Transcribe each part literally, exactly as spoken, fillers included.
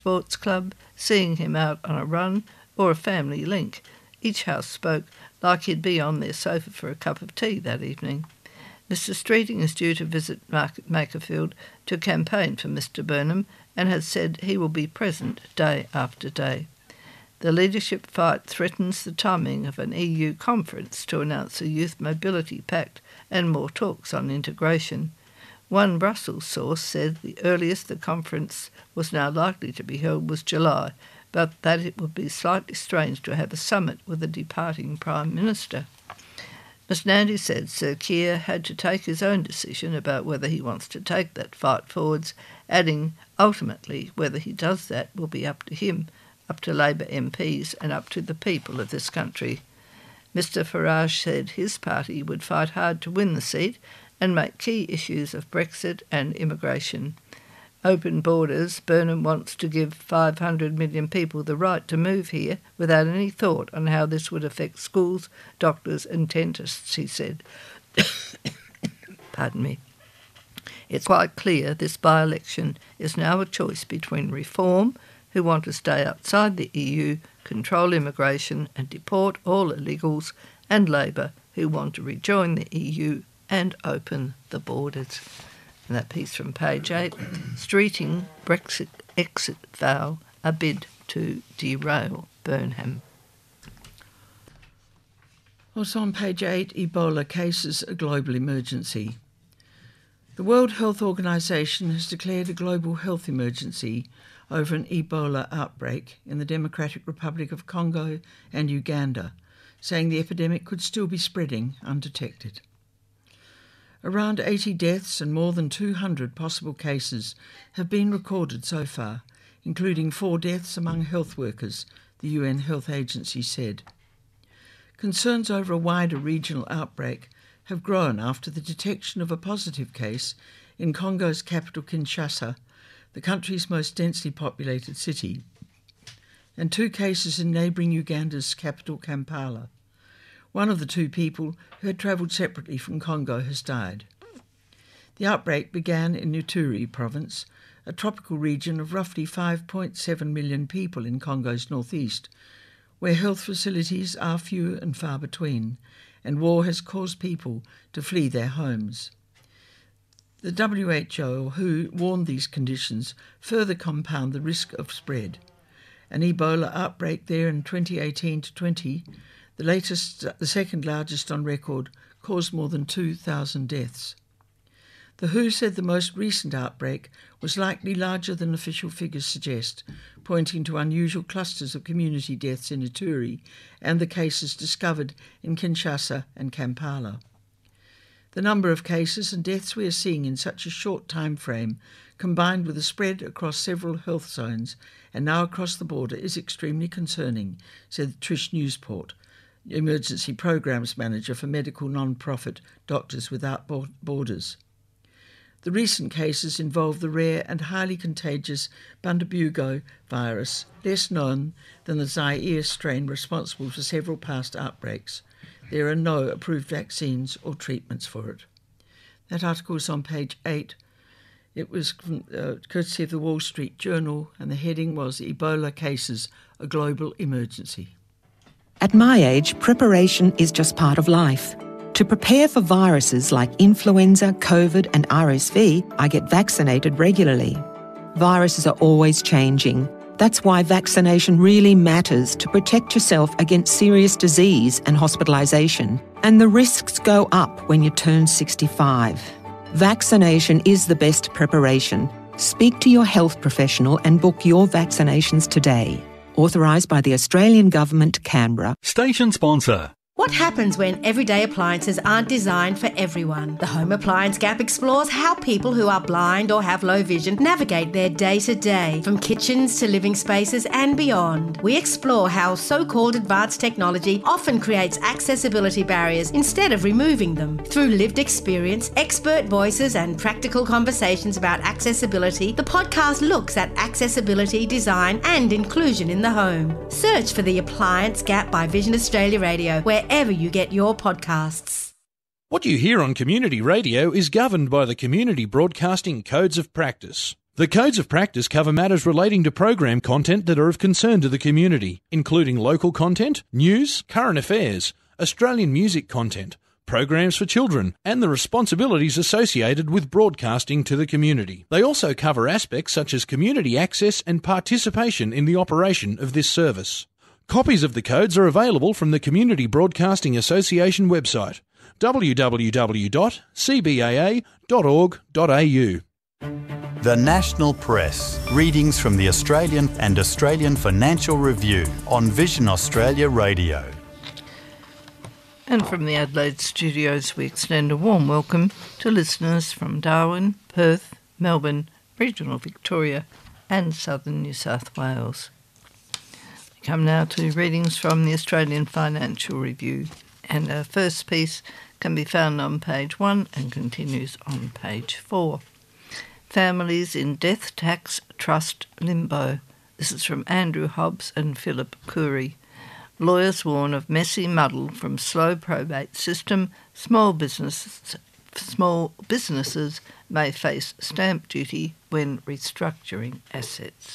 sports club, seeing him out on a run, or a family link. Each house spoke like he'd be on their sofa for a cup of tea that evening. Mister Streeting is due to visit Market Makerfield to campaign for Mister Burnham and has said he will be present day after day. The leadership fight threatens the timing of an E U conference to announce a Youth Mobility Pact and more talks on integration. One Brussels source said the earliest the conference was now likely to be held was July, but that it would be slightly strange to have a summit with a departing Prime Minister. Miz Nandy said Sir Keir had to take his own decision about whether he wants to take that fight forwards, adding, ultimately, whether he does that will be up to him, up to Labour M Ps and up to the people of this country. Mister Farage said his party would fight hard to win the seat and make key issues of Brexit and immigration. Open borders, Burnham wants to give five hundred million people the right to move here without any thought on how this would affect schools, doctors and dentists, he said. Pardon me. It's quite clear this by-election is now a choice between Reform, who want to stay outside the E U, control immigration and deport all illegals, and Labour, who want to rejoin the E U and open the borders. And that piece from page eight, Streeting Brexit exit vow, a bid to derail Burnham. Also on page eight, Ebola cases a global emergency. The World Health Organization has declared a global health emergency over an Ebola outbreak in the Democratic Republic of Congo and Uganda, saying the epidemic could still be spreading undetected. Around eighty deaths and more than two hundred possible cases have been recorded so far, including four deaths among health workers, the U N Health Agency said. Concerns over a wider regional outbreak have grown after the detection of a positive case in Congo's capital Kinshasa, the country's most densely populated city, and two cases in neighbouring Uganda's capital Kampala. One of the two people who had travelled separately from Congo has died. The outbreak began in Ituri province, a tropical region of roughly five point seven million people in Congo's northeast, where health facilities are few and far between, and war has caused people to flee their homes. The W H O, who warned these conditions, further compound the risk of spread. An Ebola outbreak there in twenty eighteen to twenty, the latest, the second largest on record, caused more than two thousand deaths. The W H O said the most recent outbreak was likely larger than official figures suggest, pointing to unusual clusters of community deaths in Ituri and the cases discovered in Kinshasa and Kampala. The number of cases and deaths we are seeing in such a short time frame, combined with the spread across several health zones and now across the border, is extremely concerning, said Trish Newsport, Emergency Programs Manager for medical non-profit Doctors Without Borders. The recent cases involve the rare and highly contagious Bundibugyo virus, less known than the Zaire strain responsible for several past outbreaks. There are no approved vaccines or treatments for it. That article is on page eight. It was uh, courtesy of the Wall Street Journal, and the heading was Ebola Cases, a Global Emergency. At my age, preparation is just part of life. To prepare for viruses like influenza, COVID and R S V, I get vaccinated regularly. Viruses are always changing. That's why vaccination really matters to protect yourself against serious disease and hospitalisation. And the risks go up when you turn sixty-five. Vaccination is the best preparation. Speak to your health professional and book your vaccinations today. Authorised by the Australian Government, Canberra. Station sponsor. What happens when everyday appliances aren't designed for everyone? The Home Appliance Gap explores how people who are blind or have low vision navigate their day-to-day, from kitchens to living spaces and beyond. We explore how so-called advanced technology often creates accessibility barriers instead of removing them. Through lived experience, expert voices and practical conversations about accessibility, the podcast looks at accessibility, design and inclusion in the home. Search for The Appliance Gap by Vision Australia Radio, where wherever you get your podcasts. What you hear on community radio is governed by the Community Broadcasting Codes of Practice. The codes of practice cover matters relating to program content that are of concern to the community, including local content, news, current affairs, Australian music content, programs for children, and the responsibilities associated with broadcasting to the community. They also cover aspects such as community access and participation in the operation of this service. Copies of the codes are available from the Community Broadcasting Association website, w w w dot c b a a dot org dot a u. The National Press. Readings from the Australian and Australian Financial Review on Vision Australia Radio. And from the Adelaide studios, we extend a warm welcome to listeners from Darwin, Perth, Melbourne, regional Victoria and southern New South Wales. We come now to readings from the Australian Financial Review, and our first piece can be found on page one and continues on page four. Families in Death Tax Trust Limbo. This is from Andrew Hobbs and Philip Curry. Lawyers warn of messy muddle from slow probate system. Small businesses, small businesses may face stamp duty when restructuring assets.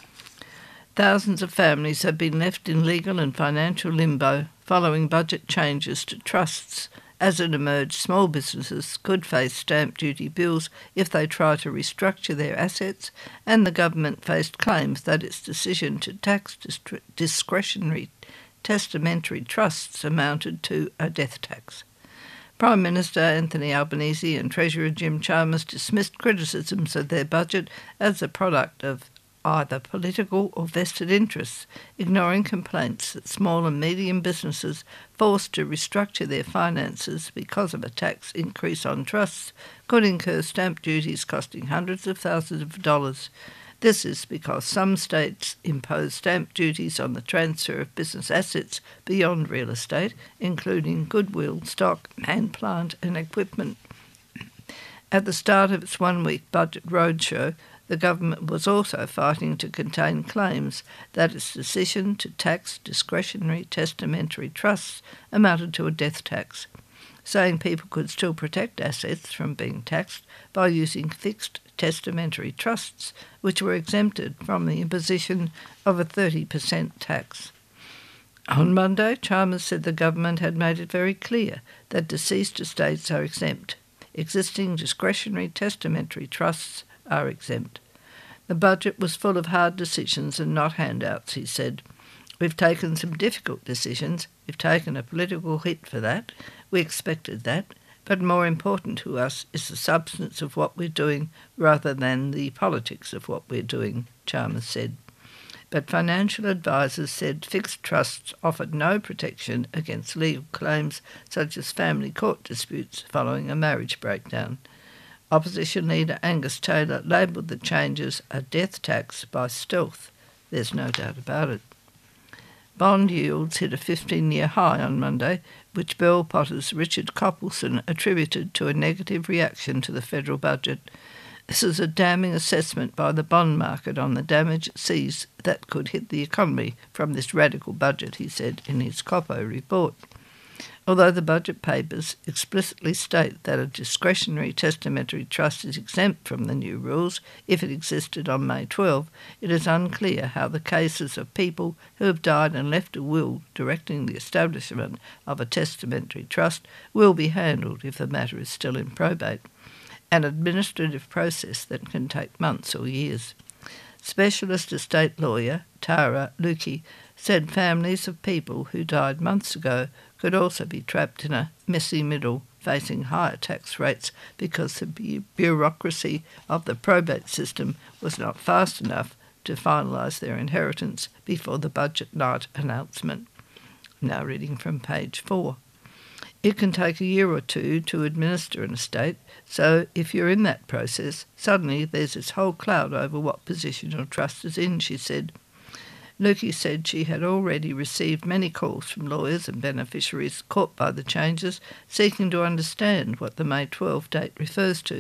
Thousands of families have been left in legal and financial limbo following budget changes to trusts. As it emerged, small businesses could face stamp duty bills if they try to restructure their assets, and the government faced claims that its decision to tax dist- discretionary testamentary trusts amounted to a death tax. Prime Minister Anthony Albanese and Treasurer Jim Chalmers dismissed criticisms of their budget as a product of either political or vested interests, ignoring complaints that small and medium businesses forced to restructure their finances because of a tax increase on trusts could incur stamp duties costing hundreds of thousands of dollars. This is because some states impose stamp duties on the transfer of business assets beyond real estate, including goodwill, stock, and plant and equipment. At the start of its one-week budget roadshow, the government was also fighting to contain claims that its decision to tax discretionary testamentary trusts amounted to a death tax, saying people could still protect assets from being taxed by using fixed testamentary trusts, which were exempted from the imposition of a thirty percent tax. On Monday, Chalmers said the government had made it very clear that deceased estates are exempt. Existing discretionary testamentary trusts are exempt. The budget was full of hard decisions and not handouts, he said. We've taken some difficult decisions. We've taken a political hit for that. We expected that. But more important to us is the substance of what we're doing rather than the politics of what we're doing, Chalmers said. But financial advisers said fixed trusts offered no protection against legal claims such as family court disputes following a marriage breakdown. Opposition leader Angus Taylor labelled the changes a death tax by stealth. There's no doubt about it. Bond yields hit a fifteen-year high on Monday, which Bell Potter's Richard Coppelson attributed to a negative reaction to the federal budget. This is a damning assessment by the bond market on the damage it sees that could hit the economy from this radical budget, he said in his Coppo report. Although the budget papers explicitly state that a discretionary testamentary trust is exempt from the new rules if it existed on May twelfth, it is unclear how the cases of people who have died and left a will directing the establishment of a testamentary trust will be handled if the matter is still in probate, an administrative process that can take months or years. Specialist estate lawyer Tara Lukey said families of people who died months ago could also be trapped in a messy middle, facing higher tax rates because the bu- bureaucracy of the probate system was not fast enough to finalise their inheritance before the budget night announcement. Now reading from page four. It can take a year or two to administer an estate, so if you're in that process, suddenly there's this whole cloud over what position your trust is in, she said. Lukey said she had already received many calls from lawyers and beneficiaries caught by the changes, seeking to understand what the May twelfth date refers to.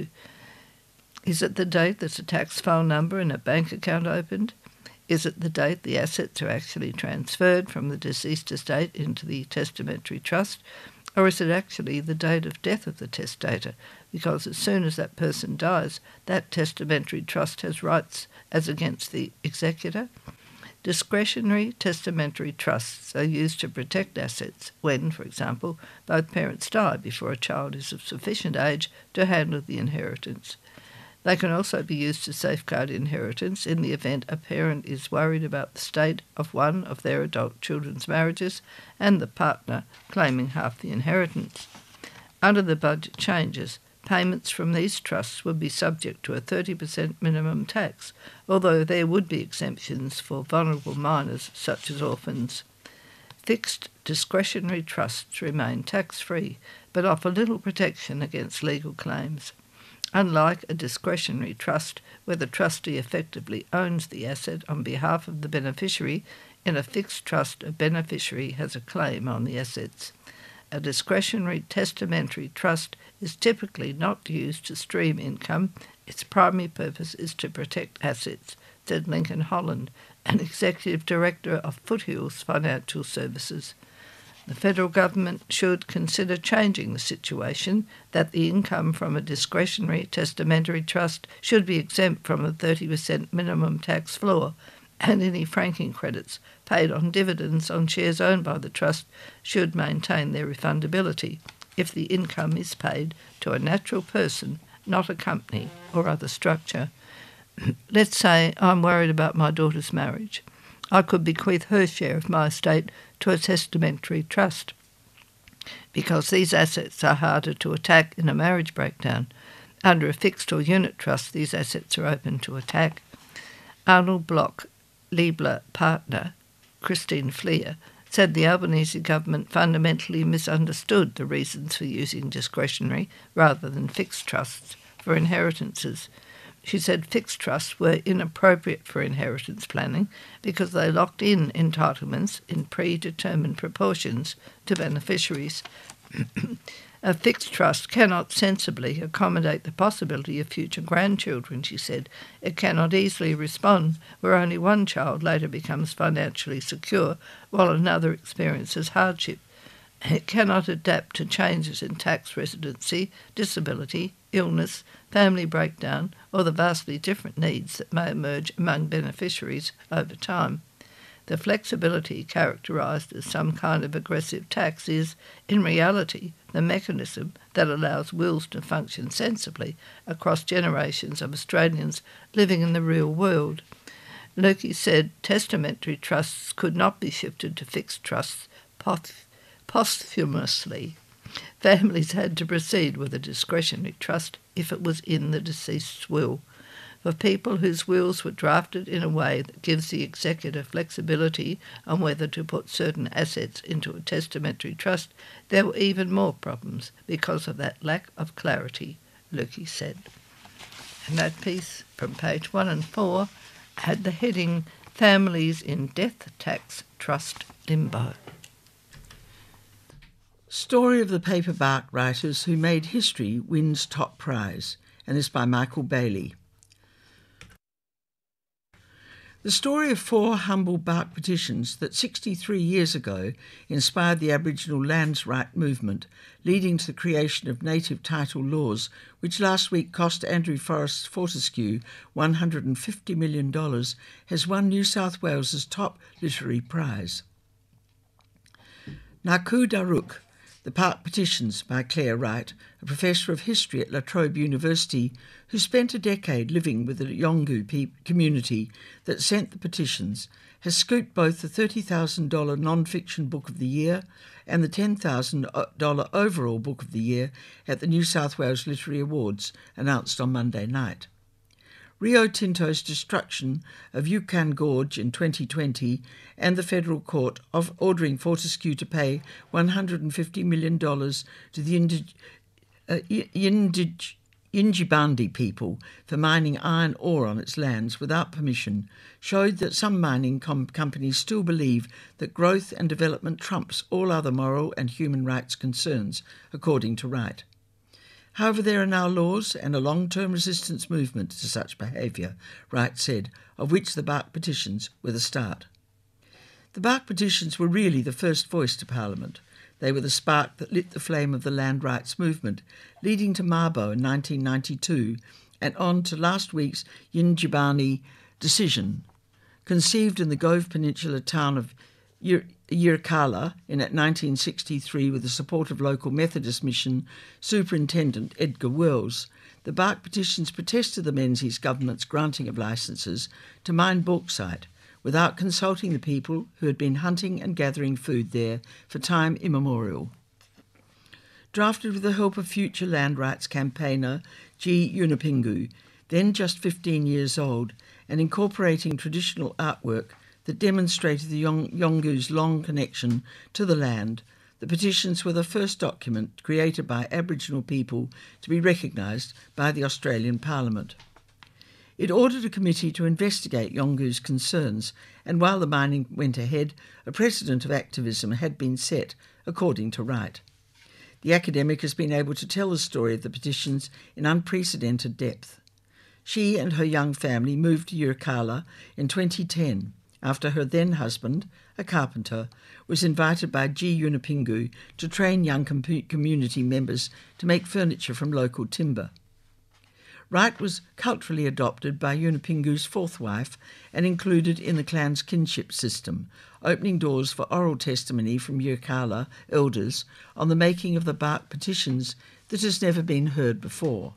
Is it the date that a tax file number and a bank account opened? Is it the date the assets are actually transferred from the deceased estate into the testamentary trust? Or is it actually the date of death of the testator? Because as soon as that person dies, that testamentary trust has rights as against the executor. Discretionary testamentary trusts are used to protect assets when, for example, both parents die before a child is of sufficient age to handle the inheritance. They can also be used to safeguard inheritance in the event a parent is worried about the state of one of their adult children's marriages and the partner claiming half the inheritance. Under the budget changes, payments from these trusts would be subject to a thirty percent minimum tax, although there would be exemptions for vulnerable minors such as orphans. Fixed discretionary trusts remain tax-free, but offer little protection against legal claims. Unlike a discretionary trust, where the trustee effectively owns the asset on behalf of the beneficiary, in a fixed trust a beneficiary has a claim on the assets. A discretionary testamentary trust is typically not used to stream income. Its primary purpose is to protect assets, said Lincoln Holland, an executive director of Foothills Financial Services. The federal government should consider changing the situation that the income from a discretionary testamentary trust should be exempt from a thirty percent minimum tax floor, and any franking credits paid on dividends on shares owned by the trust should maintain their refundability if the income is paid to a natural person, not a company or other structure. Let's say I'm worried about my daughter's marriage. I could bequeath her share of my estate to a testamentary trust. Because these assets are harder to attack in a marriage breakdown, under a fixed or unit trust these assets are open to attack. Arnold Block, Liebler partner, Christine Fleer, said the Albanese government fundamentally misunderstood the reasons for using discretionary rather than fixed trusts for inheritances. She said fixed trusts were inappropriate for inheritance planning because they locked in entitlements in predetermined proportions to beneficiaries. A fixed trust cannot sensibly accommodate the possibility of future grandchildren, she said. It cannot easily respond where only one child later becomes financially secure while another experiences hardship. It cannot adapt to changes in tax residency, disability, illness, family breakdown, or the vastly different needs that may emerge among beneficiaries over time. The flexibility characterised as some kind of aggressive tax is, in reality, the mechanism that allows wills to function sensibly across generations of Australians living in the real world. Lukey said testamentary trusts could not be shifted to fixed trusts post- posthumously. Families had to proceed with a discretionary trust if it was in the deceased's will. For people whose wills were drafted in a way that gives the executor flexibility on whether to put certain assets into a testamentary trust, there were even more problems because of that lack of clarity, Lukey said. And that piece from page one and four had the heading Families in Death Tax Trust Limbo. Story of the Paperbark Writers Who Made History wins top prize, and this by Michael Bailey. The story of four humble bark petitions that sixty-three years ago inspired the Aboriginal lands right movement, leading to the creation of native title laws, which last week cost Andrew Forrest Fortescue one hundred fifty million dollars, has won New South Wales's top literary prize. Naku Daruk, The Park Petitions by Claire Wright, a professor of history at La Trobe University, who spent a decade living with the Yolngu pe- community that sent the petitions, has scooped both the thirty thousand dollars non-fiction Book of the Year and the ten thousand dollars overall Book of the Year at the New South Wales Literary Awards, announced on Monday night. Rio Tinto's destruction of Yukon Gorge in twenty twenty and the federal court of ordering Fortescue to pay one hundred fifty million dollars to the indig- uh, indig- Yindjibarndi people for mining iron ore on its lands without permission showed that some mining com- companies still believe that growth and development trumps all other moral and human rights concerns, according to Wright. However, there are now laws and a long-term resistance movement to such behaviour, Wright said, of which the Bark petitions were the start. The Bark petitions were really the first voice to Parliament. They were the spark that lit the flame of the land rights movement, leading to Mabo in nineteen ninety-two and on to last week's Yindjibarndi decision. Conceived in the Gove Peninsula town of Yirrkala in nineteen sixty-three with the support of local Methodist Mission Superintendent Edgar Wells, the bark petitions protested the Menzies government's granting of licences to mine bauxite without consulting the people who had been hunting and gathering food there for time immemorial. Drafted with the help of future land rights campaigner G. Yunupingu, then just fifteen years old, and incorporating traditional artwork that demonstrated the Yong- Yolngu's long connection to the land, the petitions were the first document created by Aboriginal people to be recognised by the Australian Parliament. It ordered a committee to investigate Yolngu's concerns, and while the mining went ahead, a precedent of activism had been set, according to Wright. The academic has been able to tell the story of the petitions in unprecedented depth. She and her young family moved to Yirrkala in twenty ten, after her then-husband, a carpenter, was invited by G. Yunupingu to train young com- community members to make furniture from local timber. Wright was culturally adopted by Yunupingu's fourth wife and included in the clan's kinship system, opening doors for oral testimony from Yirrkala elders on the making of the bark petitions that has never been heard before.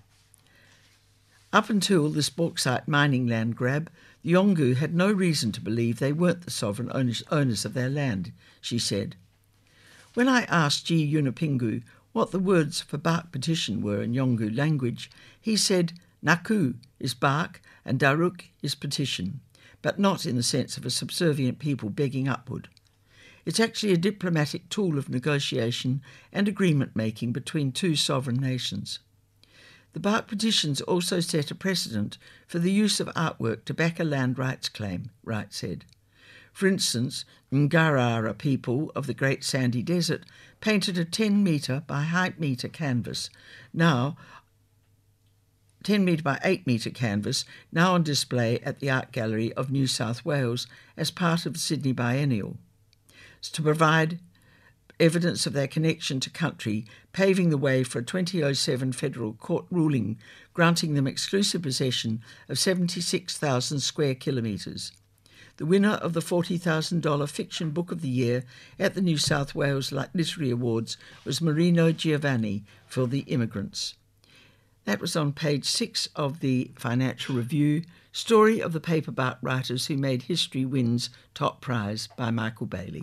Up until this bauxite mining land grab, the Yolngu had no reason to believe they weren't the sovereign owners, owners of their land, she said. When I asked G. Yunupingu what the words for bark petition were in Yolngu language, he said Naku is bark and Daruk is petition, but not in the sense of a subservient people begging upward. It's actually a diplomatic tool of negotiation and agreement-making between two sovereign nations. The bark petitions also set a precedent for the use of artwork to back a land rights claim, Wright said. For instance, Ngarara people of the Great Sandy Desert painted a ten metre by eight metre canvas, now ten metre by eight metre canvas, now on display at the Art Gallery of New South Wales as part of the Sydney Biennial, to provide evidence of their connection to country, paving the way for a twenty oh seven federal court ruling granting them exclusive possession of seventy-six thousand square kilometres. The winner of the forty thousand dollars Fiction Book of the Year at the New South Wales Literary Awards was Marino Giovanni for The Immigrants. That was on page six of the Financial Review, Story of the Paperback Writers Who Made History Wins Top Prize by Michael Bailey.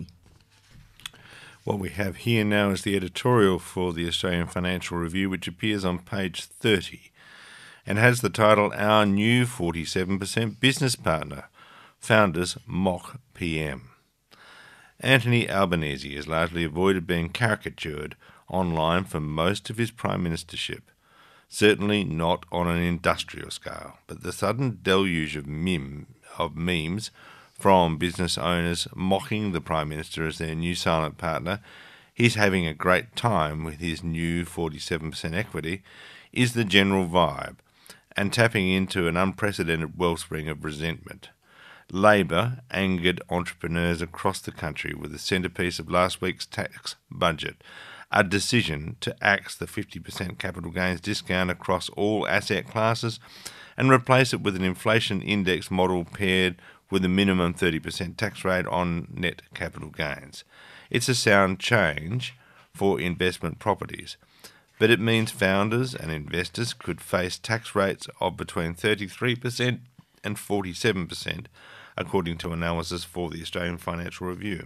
What we have here now is the editorial for the Australian Financial Review, which appears on page thirty and has the title Our New forty-seven percent Business Partner, Founders Mock P M. Anthony Albanese has largely avoided being caricatured online for most of his prime ministership, certainly not on an industrial scale, but the sudden deluge of, meme, of memes from business owners mocking the Prime Minister as their new silent partner, he's having a great time with his new forty-seven percent equity, is the general vibe, and tapping into an unprecedented wellspring of resentment. Labor angered entrepreneurs across the country with the centrepiece of last week's tax budget, a decision to axe the fifty percent capital gains discount across all asset classes and replace it with an inflation index model paired with a minimum thirty percent tax rate on net capital gains. It's a sound change for investment properties, but it means founders and investors could face tax rates of between thirty-three percent and forty-seven percent, according to analysis for the Australian Financial Review.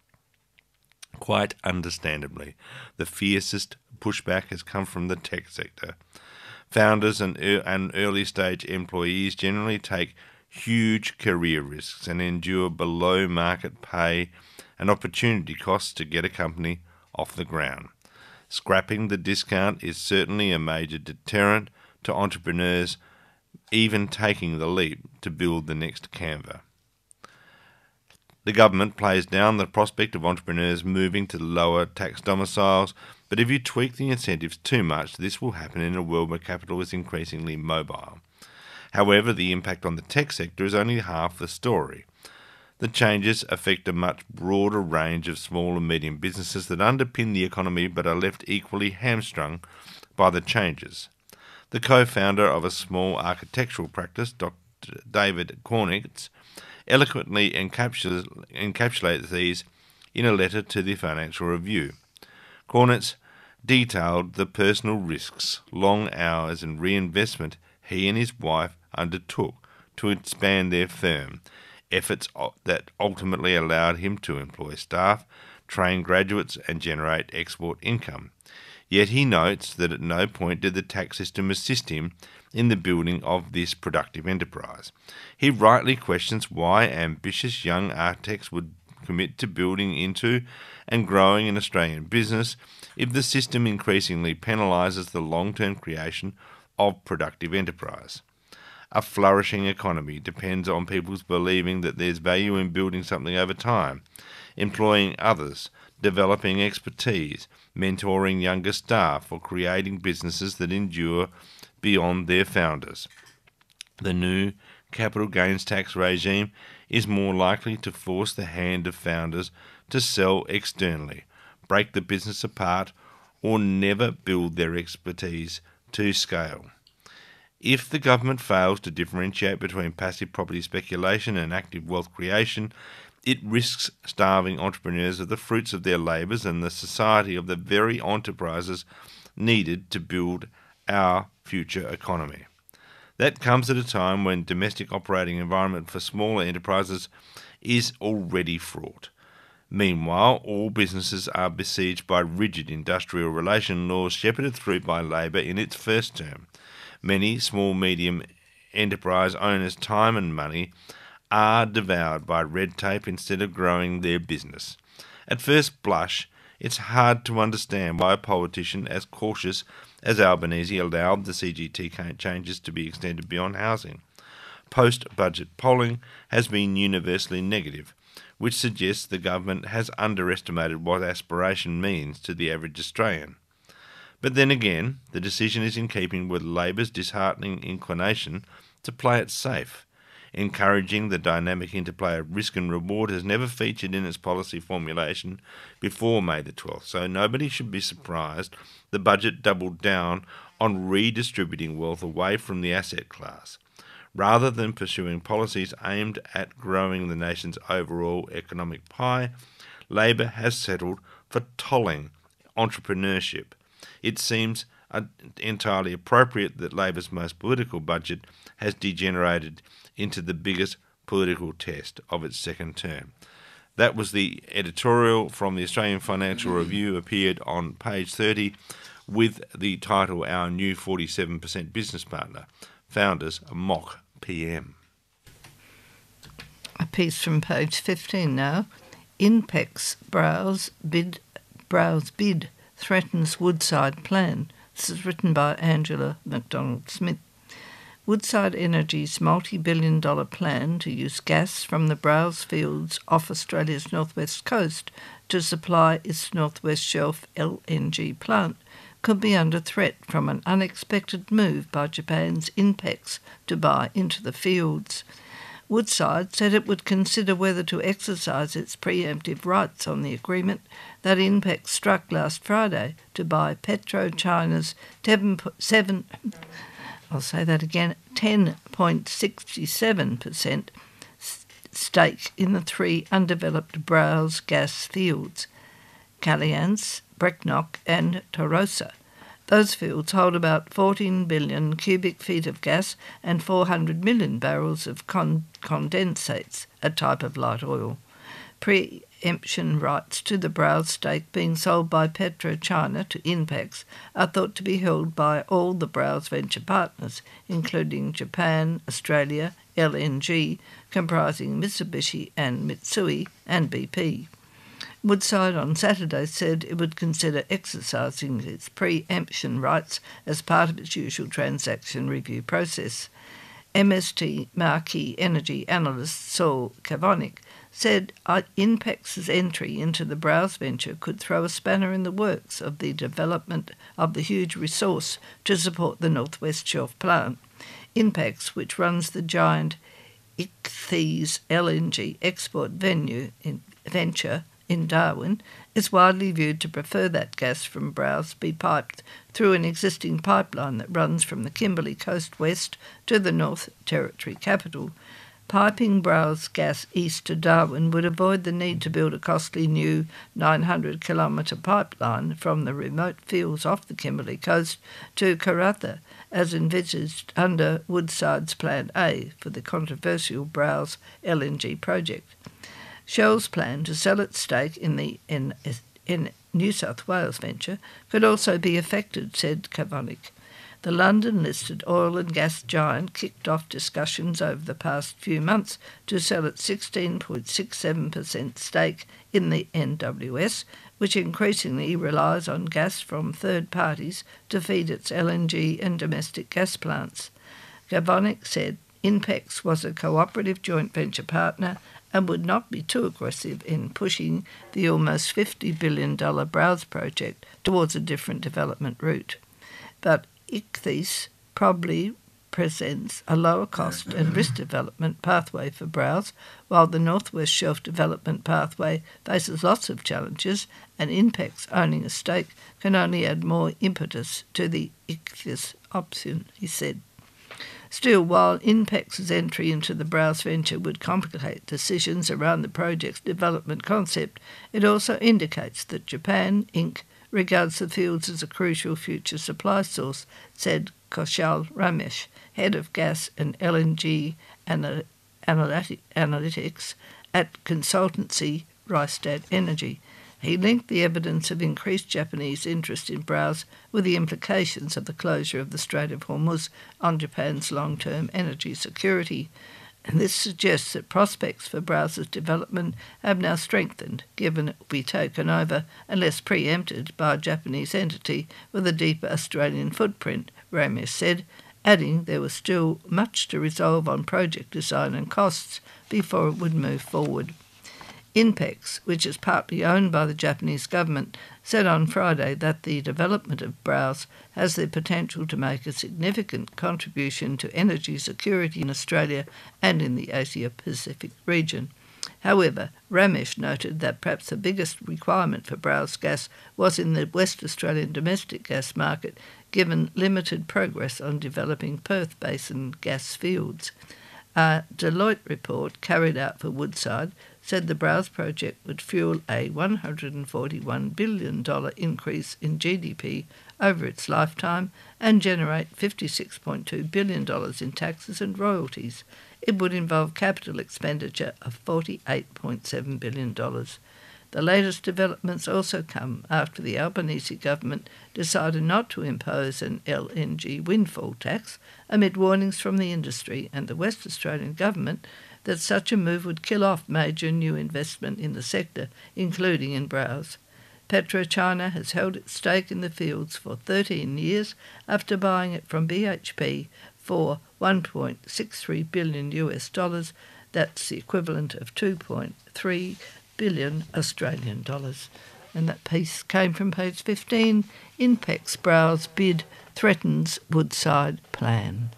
Quite understandably, the fiercest pushback has come from the tech sector. Founders and, er- and early-stage employees generally take huge career risks and endure below-market pay and opportunity costs to get a company off the ground. Scrapping the discount is certainly a major deterrent to entrepreneurs even taking the leap to build the next Canva. The government plays down the prospect of entrepreneurs moving to lower tax domiciles, but if you tweak the incentives too much, this will happen in a world where capital is increasingly mobile. However, the impact on the tech sector is only half the story. The changes affect a much broader range of small and medium businesses that underpin the economy but are left equally hamstrung by the changes. The co-founder of a small architectural practice, Doctor David Cornitz, eloquently encapsulates, encapsulates these in a letter to the Financial Review. Cornitz detailed the personal risks, long hours and reinvestment he and his wife undertook to expand their firm, efforts that ultimately allowed him to employ staff, train graduates and generate export income. Yet he notes that at no point did the tax system assist him in the building of this productive enterprise. He rightly questions why ambitious young architects would commit to building into and growing an Australian business if the system increasingly penalises the long-term creation of productive enterprise. A flourishing economy depends on people's believing that there's value in building something over time, employing others, developing expertise, mentoring younger staff, or creating businesses that endure beyond their founders. The new capital gains tax regime is more likely to force the hand of founders to sell externally, break the business apart, or never build their expertise to scale. If the government fails to differentiate between passive property speculation and active wealth creation, it risks starving entrepreneurs of the fruits of their labours and the society of the very enterprises needed to build our future economy. That comes at a time when domestic operating environment for smaller enterprises is already fraught. Meanwhile, all businesses are besieged by rigid industrial relation laws shepherded through by Labor in its first term. Many small-medium enterprise owners' time and money are devoured by red tape instead of growing their business. At first blush, it's hard to understand why a politician as cautious as Albanese allowed the C G T changes to be extended beyond housing. Post-budget polling has been universally negative, which suggests the government has underestimated what aspiration means to the average Australian. But then again, the decision is in keeping with Labor's disheartening inclination to play it safe. Encouraging the dynamic interplay of risk and reward has never featured in its policy formulation before May the twelfth, so nobody should be surprised the budget doubled down on redistributing wealth away from the asset class. Rather than pursuing policies aimed at growing the nation's overall economic pie, Labor has settled for tolling entrepreneurship. It seems entirely appropriate that Labor's most political budget has degenerated into the biggest political test of its second term. That was the editorial from the Australian Financial Review, appeared on page thirty with the title Our New forty-seven percent Business Partner, Founders Mock P M. A piece from page fifteen now. INPEX Browse bid, Browse bid threatens Woodside plan. This is written by Angela McDonald-Smith. Woodside Energy's multi-billion dollar plan to use gas from the Browse fields off Australia's northwest coast to supply its Northwest Shelf L N G plant could be under threat from an unexpected move by Japan's INPEX to buy into the fields. Woodside said it would consider whether to exercise its preemptive rights on the agreement that INPEX struck last Friday to buy PetroChina's seven, I'll say that again, ten point six seven percent stake in the three undeveloped Browse gas fields, Caliance, Brecknock and Torosa. Those fields hold about fourteen billion cubic feet of gas and four hundred million barrels of con- condensates, a type of light oil. Preemption rights to the Browse stake being sold by PetroChina to INPEX are thought to be held by all the Browse venture partners, including Japan, Australia, L N G, comprising Mitsubishi and Mitsui, and B P. Woodside on Saturday said it would consider exercising its preemption rights as part of its usual transaction review process. M S T marquee energy analyst Saul Kavonik said INPEX's entry into the Browse venture could throw a spanner in the works of the development of the huge resource to support the Northwest Shelf plant. INPEX, which runs the giant Ichthys L N G export venue in, venture in Darwin is widely viewed to prefer that gas from Browse be piped through an existing pipeline that runs from the Kimberley coast west to the North Territory capital. Piping Browse gas east to Darwin would avoid the need to build a costly new nine hundred kilometre pipeline from the remote fields off the Kimberley coast to Karratha, as envisaged under Woodside's Plan A for the controversial Browse L N G project. Shell's plan to sell its stake in the in, in New South Wales venture could also be affected, said Kavonic. The London-listed oil and gas giant kicked off discussions over the past few months to sell its sixteen point six seven percent stake in the N W S, which increasingly relies on gas from third parties to feed its L N G and domestic gas plants. Kavonic said INPEX was a cooperative joint venture partner and would not be too aggressive in pushing the almost fifty billion dollars Browse project towards a different development route. But Ichthys probably presents a lower cost and risk development pathway for Browse, while the North West Shelf development pathway faces lots of challenges, and INPEX owning a stake can only add more impetus to the Ichthys option, he said. Still, while INPEX's entry into the Browse venture would complicate decisions around the project's development concept, it also indicates that Japan, Incorporated regards the fields as a crucial future supply source, said Kaushal Ramesh, head of gas and L N G analytics at consultancy Rystad Energy. He linked the evidence of increased Japanese interest in Browse with the implications of the closure of the Strait of Hormuz on Japan's long-term energy security. And this suggests that prospects for Browse's development have now strengthened, given it will be taken over unless pre-empted by a Japanese entity with a deeper Australian footprint, Ramesh said, adding there was still much to resolve on project design and costs before it would move forward. INPEX, which is partly owned by the Japanese government, said on Friday that the development of Browse has the potential to make a significant contribution to energy security in Australia and in the Asia-Pacific region. However, Ramesh noted that perhaps the biggest requirement for Browse gas was in the West Australian domestic gas market, given limited progress on developing Perth Basin gas fields. A Deloitte report carried out for Woodside said the Browse project would fuel a one hundred forty-one billion dollars increase in G D P over its lifetime and generate fifty-six point two billion dollars in taxes and royalties. It would involve capital expenditure of forty-eight point seven billion dollars. The latest developments also come after the Albanese government decided not to impose an L N G windfall tax amid warnings from the industry and the West Australian government that such a move would kill off major new investment in the sector, including in Browse. PetroChina has held its stake in the fields for thirteen years after buying it from B H P for one point six three billion U S dollars. That's the equivalent of two point three billion Australian dollars. And that piece came from page fifteen. INPEX Browse bid threatens Woodside plan.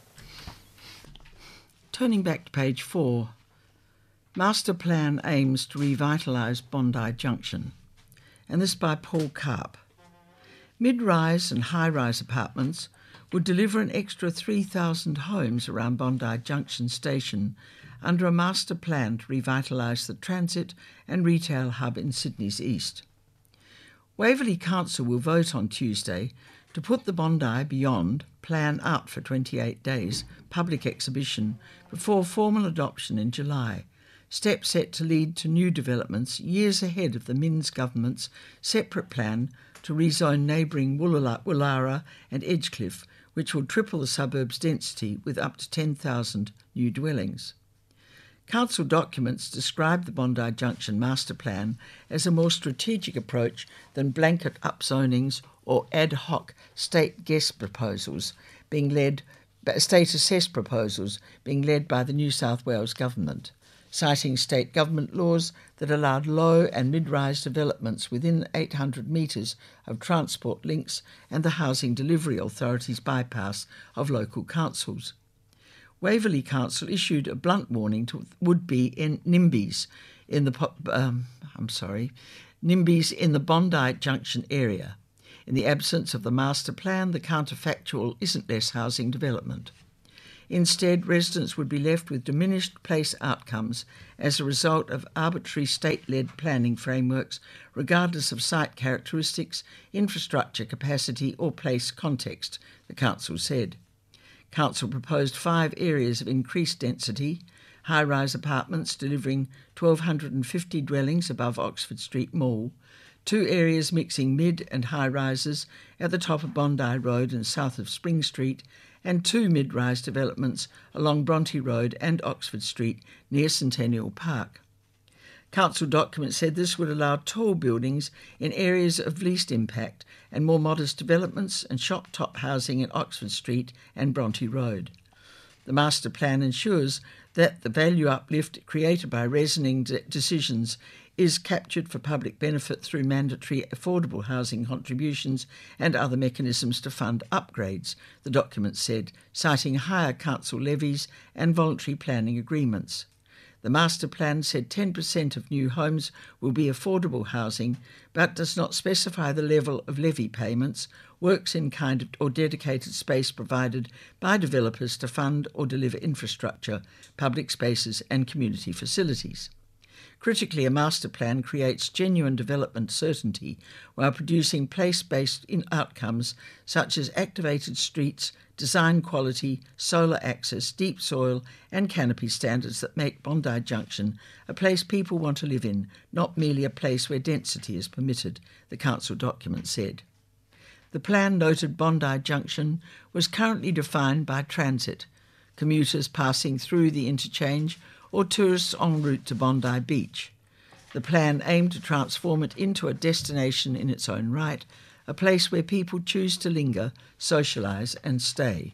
Turning back to page four, Master Plan aims to revitalise Bondi Junction, and this by Paul Karp. Mid-rise and high-rise apartments would deliver an extra three thousand homes around Bondi Junction station under a master plan to revitalise the transit and retail hub in Sydney's east. Waverley Council will vote on Tuesday to put the Bondi Beyond plan out for twenty-eight days public exhibition before formal adoption in July, step set to lead to new developments years ahead of the Minns government's separate plan to rezone neighbouring Woollahra and Edgecliff, which will triple the suburb's density with up to ten thousand new dwellings. Council documents describe the Bondi Junction master plan as a more strategic approach than blanket upzonings or ad hoc state guest proposals being led, state assessed proposals being led by the New South Wales government, citing state government laws that allowed low and mid-rise developments within eight hundred metres of transport links and the Housing Delivery Authority's bypass of local councils. Waverley Council issued a blunt warning to would-be in NIMBYs in the um, I'm sorry, NIMBYs in the Bondi Junction area. In the absence of the master plan, the counterfactual isn't less housing development. Instead, residents would be left with diminished place outcomes as a result of arbitrary state-led planning frameworks, regardless of site characteristics, infrastructure capacity or place context, the council said. Council proposed five areas of increased density: high-rise apartments delivering one thousand two hundred fifty dwellings above Oxford Street Mall, two areas mixing mid and high-rises at the top of Bondi Road and south of Spring Street, and two mid-rise developments along Bronte Road and Oxford Street near Centennial Park. Council documents said this would allow tall buildings in areas of least impact and more modest developments and shop-top housing in Oxford Street and Bronte Road. The master plan ensures that the value uplift created by reasoning de- decisions is captured for public benefit through mandatory affordable housing contributions and other mechanisms to fund upgrades, the document said, citing higher council levies and voluntary planning agreements. The master plan said ten percent of new homes will be affordable housing, but does not specify the level of levy payments, works in kind or dedicated space provided by developers to fund or deliver infrastructure, public spaces and community facilities. Critically, a master plan creates genuine development certainty while producing place-based in outcomes such as activated streets, design quality, solar access, deep soil and canopy standards that make Bondi Junction a place people want to live in, not merely a place where density is permitted, the council document said. The plan noted Bondi Junction was currently defined by transit, commuters passing through the interchange or tourists en route to Bondi Beach. The plan aimed to transform it into a destination in its own right, a place where people choose to linger, socialise and stay.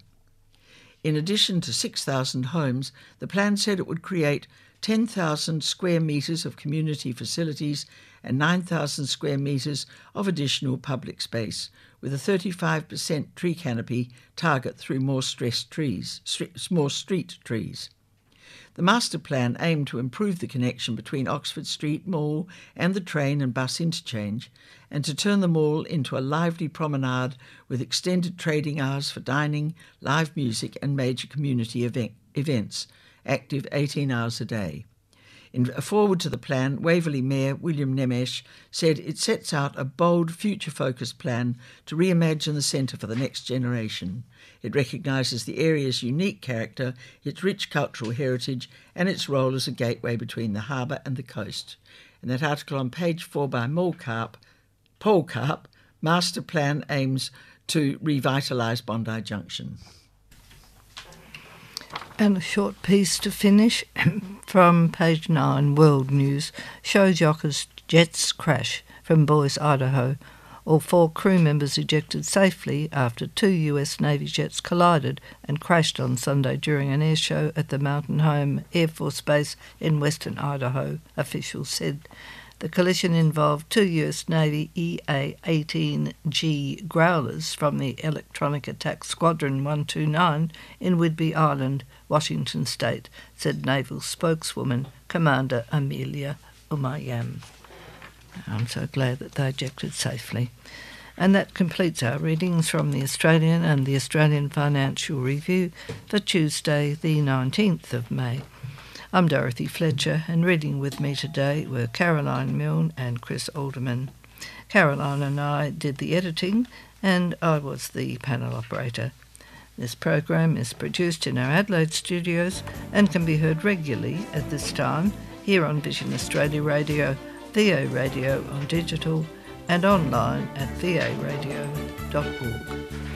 In addition to six thousand homes, the plan said it would create ten thousand square metres of community facilities and nine thousand square metres of additional public space, with a thirty-five percent tree canopy target through more stressed trees, st- more street trees. The master plan aimed to improve the connection between Oxford Street Mall and the train and bus interchange, and to turn the mall into a lively promenade with extended trading hours for dining, live music and major community event, events, active eighteen hours a day. In a foreword to the plan, Waverley Mayor William Nemesh said it sets out a bold, future-focused plan to reimagine the centre for the next generation. It recognises the area's unique character, its rich cultural heritage and its role as a gateway between the harbour and the coast. In that article on page four by Paul Karp, Paul Karp, Master Plan aims to revitalise Bondi Junction. And a short piece to finish from page nine, World News, shows Yoaka's jets crash from Boise, Idaho. All four crew members ejected safely after two U S Navy jets collided and crashed on Sunday during an air show at the Mountain Home Air Force Base in western Idaho, officials said. The collision involved two U S Navy E A eighteen G Growlers from the Electronic Attack Squadron one two nine in Whidbey Island, Washington State, said Naval spokeswoman Commander Amelia Umayam. I'm so glad that they ejected safely. And that completes our readings from the Australian and the Australian Financial Review for Tuesday the nineteenth of May. I'm Dorothy Fletcher, and reading with me today were Caroline Milne and Chris Alderman. Caroline and I did the editing, and I was the panel operator. This program is produced in our Adelaide studios and can be heard regularly at this time here on Vision Australia Radio, V O Radio on digital, and online at v a radio dot org.